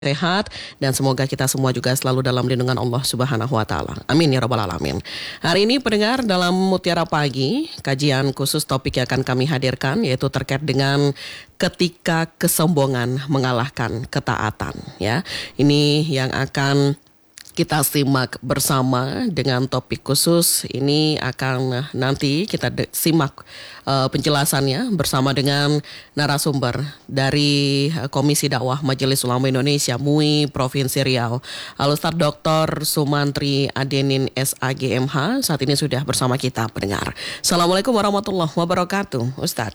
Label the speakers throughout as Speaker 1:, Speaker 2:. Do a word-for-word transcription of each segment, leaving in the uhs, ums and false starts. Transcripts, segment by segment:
Speaker 1: sehat, dan semoga kita semua juga selalu dalam lindungan Allah Subhanahu wa taala. Amin ya rabbal alamin. Hari ini pendengar, dalam Mutiara Pagi, kajian khusus topik yang akan kami hadirkan yaitu terkait dengan ketika kesombongan mengalahkan ketaatan, ya. Ini yang akan kita simak bersama dengan topik khusus ini. Akan nanti kita de- simak uh, penjelasannya bersama dengan narasumber dari uh, Komisi Dakwah Majelis Ulama Indonesia M U I Provinsi Riau, Al-Ustadz Doktor Sumantri Adenin S A G M H, saat ini sudah bersama kita pendengar. Assalamualaikum warahmatullahi wabarakatuh, Ustadz.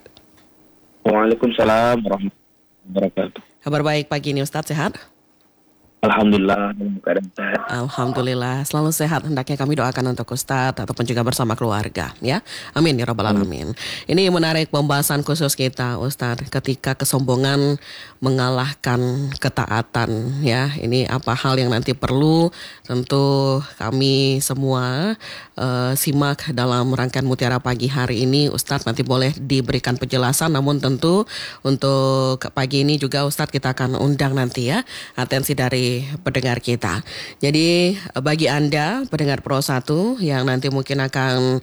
Speaker 2: Waalaikumsalam warahmatullahi wabarakatuh.
Speaker 1: Kabar baik pagi ini, Ustadz, sehat?
Speaker 2: Alhamdulillah, dalam keadaan sehat.
Speaker 1: Alhamdulillah, selalu sehat. Hendaknya kami doakan untuk Ustadz ataupun juga bersama keluarga, ya. Amin ya rabbal alamin. Ini menarik pembahasan khusus kita, Ustadz, ketika kesombongan mengalahkan ketaatan, ya. Ini apa hal yang nanti perlu tentu kami semua uh, simak dalam rangkaian Mutiara Pagi hari ini. Ustadz nanti boleh diberikan penjelasan, namun tentu untuk pagi ini juga Ustadz kita akan undang nanti, ya, atensi dari pendengar kita. Jadi bagi Anda pendengar Pro satu yang nanti mungkin akan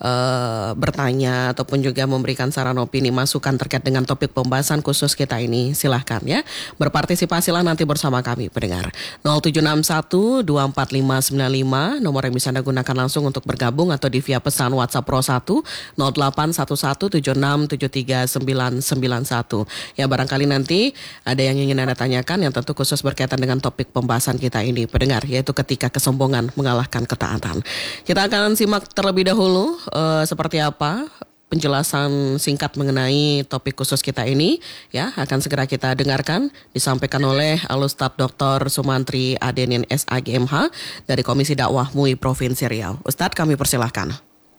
Speaker 1: uh, bertanya ataupun juga memberikan saran, opini, masukan terkait dengan topik pembahasan khusus kita ini, silahkan, ya, berpartisipasilah nanti bersama kami pendengar. nol tujuh enam satu dua empat lima sembilan lima nomor yang bisa Anda gunakan langsung untuk bergabung, atau di via pesan WhatsApp Pro satu nol delapan satu satu tujuh enam tujuh tiga sembilan sembilan satu. Ya, barangkali nanti ada yang ingin Anda tanyakan yang tentu khusus berkaitan dengan topik pembahasan kita ini pendengar, yaitu ketika kesombongan mengalahkan ketaatan. Kita akan simak terlebih dahulu uh, seperti apa penjelasan singkat mengenai topik khusus kita ini, ya, akan segera kita dengarkan disampaikan oleh Al-Ustadz Doktor Sumantri Adenin S A G M H dari Komisi Dakwah M U I Provinsi Riau. Ustadz, kami persilahkan.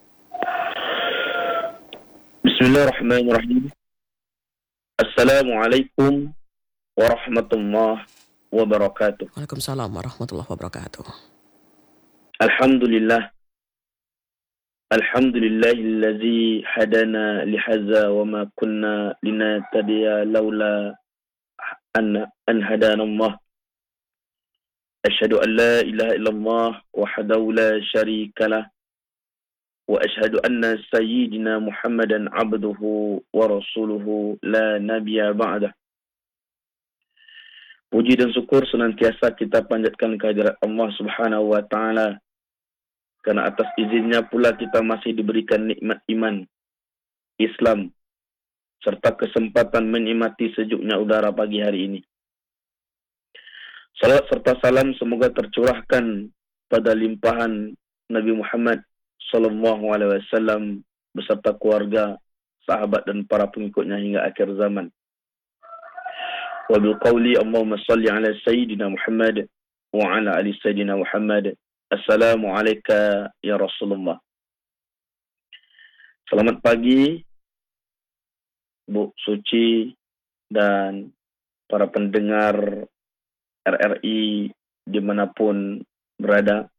Speaker 2: Bismillahirrahmanirrahim. Assalamualaikum warahmatullahi wabarakatuh.
Speaker 1: Waalaikumsalam warahmatullahi wabarakatuh.
Speaker 2: Alhamdulillah. Alhamdulillahillazi hadana lihaza wa ma kunna linahtadiya laula an an hadana Allah. Asyhadu an la ilaha illallah wahdahu la syarika lah. Wa asyhadu anna sayyidina Muhammadan abduhu wa rasuluhu la nabiyya ba'dah. Puji dan syukur senantiasa kita panjatkan kehadirat Allah Subhanahu wa taala, karena atas izinnya pula kita masih diberikan nikmat iman, Islam, serta kesempatan menikmati sejuknya udara pagi hari ini. Salat serta salam semoga tercurahkan pada limpahan Nabi Muhammad sallallahu alaihi wasallam beserta keluarga, sahabat dan para pengikutnya hingga akhir zaman. Wa bil qawli Allahumma salli ala sayyidina Muhammad wa ala ali sayyidina Muhammad. Assalamu alayka ya Rasulullah. Selamat pagi Bu Suci dan para pendengar R R I dimanapun berada.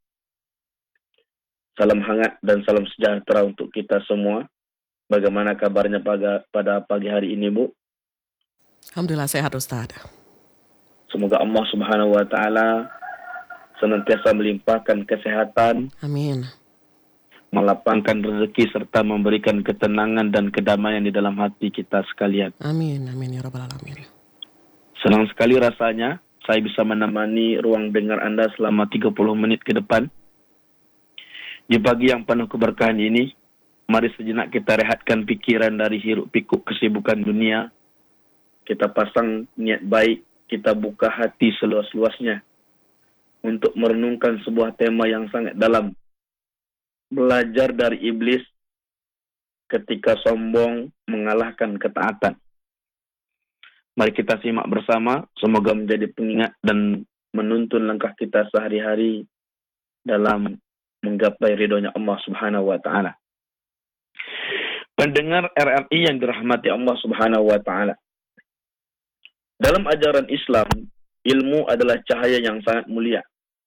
Speaker 2: Salam hangat dan salam sejahtera untuk kita semua. Bagaimana kabarnya pada, pada pagi hari ini, Bu?
Speaker 1: Alhamdulillah sehat, Ustaz.
Speaker 2: Semoga Allah Subhanahu wa taala senantiasa melimpahkan kesehatan,
Speaker 1: amin,
Speaker 2: melapangkan rezeki serta memberikan ketenangan dan kedamaian di dalam hati kita sekalian.
Speaker 1: Amin, amin ya rabbal alamin.
Speaker 2: Senang sekali rasanya saya bisa menemani ruang dengar Anda selama tiga puluh menit ke depan. Di pagi yang penuh keberkahan ini, mari sejenak kita rehatkan pikiran dari hiruk pikuk kesibukan dunia. Kita pasang niat baik, kita buka hati seluas-luasnya untuk merenungkan sebuah tema yang sangat dalam. Belajar dari iblis ketika sombong mengalahkan ketaatan. Mari kita simak bersama, semoga menjadi pengingat dan menuntun langkah kita sehari-hari dalam menggapai ridhonya Allah Subhanahu wa taala. Pendengar R R I yang dirahmati Allah Subhanahu wa taala. Dalam ajaran Islam, ilmu adalah cahaya yang sangat mulia.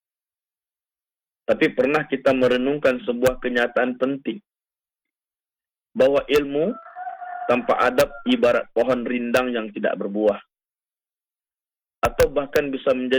Speaker 2: Tapi pernah kita merenungkan sebuah kenyataan penting, bahwa ilmu tanpa adab ibarat pohon rindang yang tidak berbuah. atau bahkan bisa menjadi